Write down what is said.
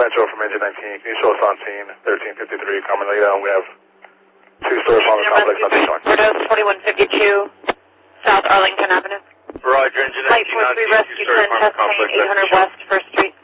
Central from engine 19. Can you show us on scene, 1353 Carmelita, and we have 2 stores on the complex on this one. Bordeaux 4152, South Arlington Avenue. Roger, engine 19 Flight 43 Rescue 10, test 800 West, 1st Street.